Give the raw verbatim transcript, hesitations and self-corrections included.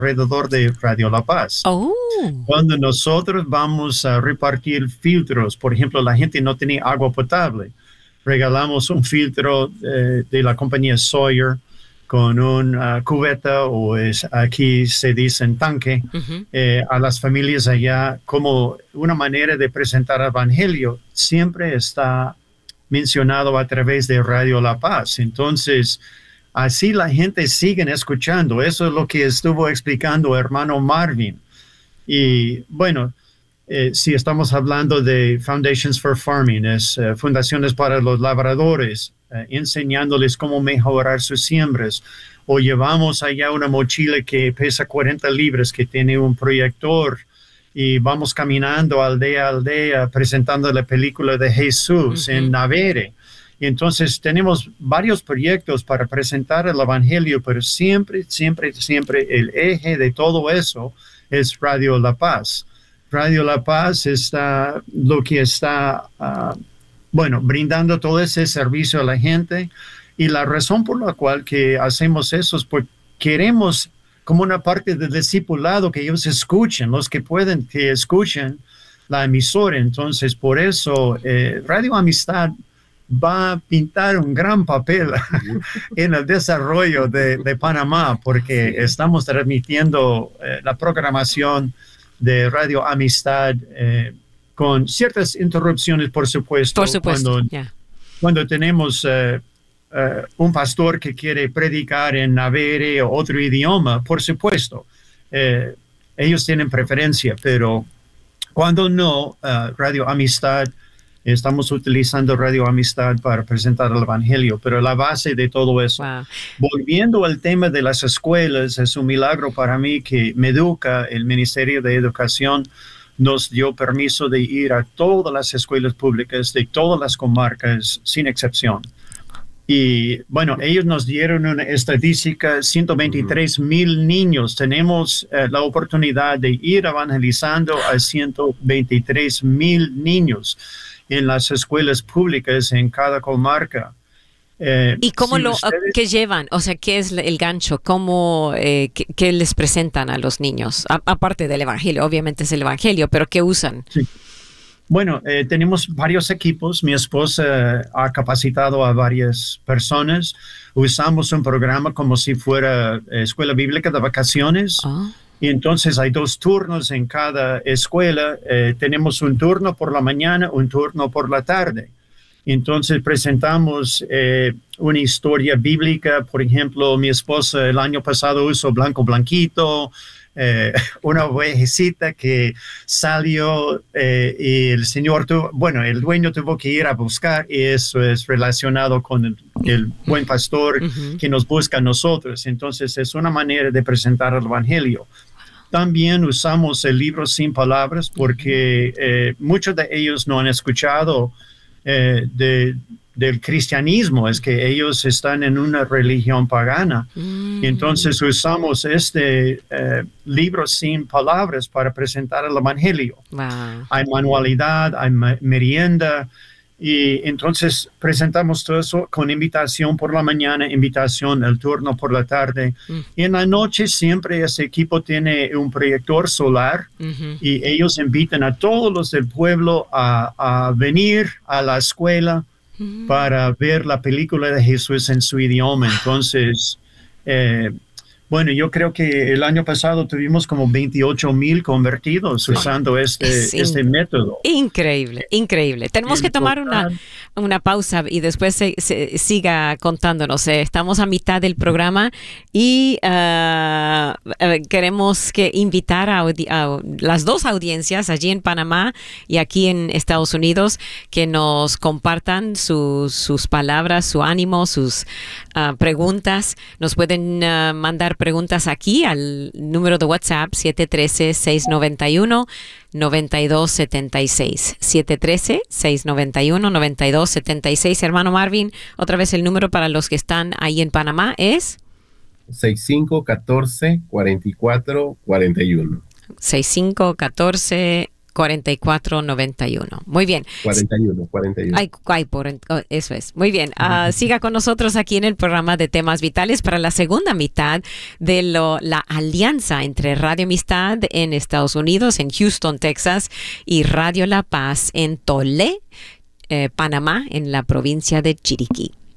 alrededor de Radio La Paz. Oh. Cuando nosotros vamos a repartir filtros, por ejemplo, la gente no tenía agua potable, regalamos un filtro eh, de la compañía Sawyer con una uh, cubeta, o es, aquí se dice en tanque, uh-huh. eh, a las familias allá, como una manera de presentar el evangelio. Siempre está mencionado a través de Radio La Paz. Entonces, así la gente sigue escuchando. Eso es lo que estuvo explicando hermano Marvin. Y bueno, eh, si estamos hablando de Foundations for Farming, es uh, fundaciones para los labradores, uh, enseñándoles cómo mejorar sus siembras. O llevamos allá una mochila que pesa cuarenta libras, que tiene un proyector, y vamos caminando aldea a aldea presentando la película de Jesús uh-huh. en Navere. Y entonces tenemos varios proyectos para presentar el evangelio, pero siempre, siempre, siempre el eje de todo eso es Radio La Paz. Radio La Paz está lo que está, uh, bueno, brindando todo ese servicio a la gente, y la razón por la cual que hacemos eso es porque queremos, como una parte del discipulado, que ellos escuchen, los que pueden que escuchen la emisora. Entonces, por eso eh, Radio Amistad va a pintar un gran papel en el desarrollo de, de Panamá, porque estamos transmitiendo eh, la programación de Radio Amistad eh, con ciertas interrupciones, por supuesto. Por supuesto, cuando, yeah. cuando tenemos eh, Uh, un pastor que quiere predicar en Navere o otro idioma, por supuesto, eh, ellos tienen preferencia, pero cuando no, uh, Radio Amistad, estamos utilizando Radio Amistad para presentar el evangelio, pero la base de todo eso. Wow. Volviendo al tema de las escuelas, es un milagro para mí que Meduca, el Ministerio de Educación, nos dio permiso de ir a todas las escuelas públicas de todas las comarcas, sin excepción. Y bueno, ellos nos dieron una estadística, ciento veintitrés mil niños. Tenemos eh, la oportunidad de ir evangelizando a ciento veintitrés mil niños en las escuelas públicas en cada comarca. Eh, ¿Y cómo si lo ustedes... qué llevan? O sea, ¿qué es el gancho? ¿Cómo, eh, qué, qué les presentan a los niños? A, aparte del evangelio, obviamente es el evangelio, pero ¿qué usan? Sí. Bueno, eh, tenemos varios equipos. Mi esposa ha capacitado a varias personas. Usamos un programa como si fuera eh, escuela bíblica de vacaciones. Oh. Y entonces hay dos turnos en cada escuela. Eh, tenemos un turno por la mañana, un turno por la tarde. Entonces presentamos eh, una historia bíblica. Por ejemplo, mi esposa el año pasado usó Blanco Blanquito, Eh, una ovejecita que salió eh, y el señor tuvo, bueno, el dueño tuvo que ir a buscar, y eso es relacionado con el, el buen pastor uh-huh. que nos busca a nosotros. Entonces es una manera de presentar el evangelio. También usamos el libro Sin Palabras, porque eh, muchos de ellos no han escuchado eh, de del cristianismo, es que ellos están en una religión pagana. Mm. Entonces usamos este eh, libro Sin Palabras para presentar el evangelio. Wow. Hay manualidad, hay merienda, y entonces presentamos todo eso con invitación por la mañana, invitación el turno por la tarde. Mm. Y en la noche siempre ese equipo tiene un proyector solar, mm-hmm. y ellos invitan a todos los del pueblo a, a venir a la escuela para ver la película de Jesús en su idioma. Entonces, eh, bueno, yo creo que el año pasado tuvimos como veintiocho mil convertidos usando este, este método. Increíble, increíble. Tenemos que tomar una, una pausa y después se, se siga contándonos. Estamos a mitad del programa y uh, queremos que invitar a, a las dos audiencias allí en Panamá y aquí en Estados Unidos que nos compartan sus, sus palabras, su ánimo, sus uh, preguntas. Nos pueden uh, mandar preguntas aquí al número de WhatsApp siete uno tres, seis nueve uno, nueve dos siete seis. siete uno tres, seis nueve uno, nueve dos siete seis. Hermano Marvin, otra vez el número para los que están ahí en Panamá es sesenta y cinco, catorce, cuarenta y cuatro, cuarenta y uno. sesenta y cinco, catorce, cuarenta y cuatro noventa y uno. Muy bien. cuarenta y uno, cuarenta y uno. Ay, ay, por, oh, eso es. Muy bien. Uh, siga con nosotros aquí en el programa de Temas Vitales para la segunda mitad de lo, la alianza entre Radio Amistad en Estados Unidos, en Houston, Texas, y Radio La Paz en Tolé, eh, Panamá, en la provincia de Chiriquí.